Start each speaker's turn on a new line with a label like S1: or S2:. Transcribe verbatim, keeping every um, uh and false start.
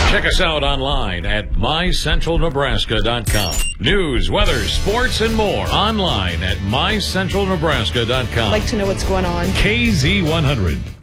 S1: Check us out online at my central nebraska dot com. News, weather, sports, and more online at my central nebraska dot com.
S2: I'd like to know what's going on.
S1: K Z one hundred.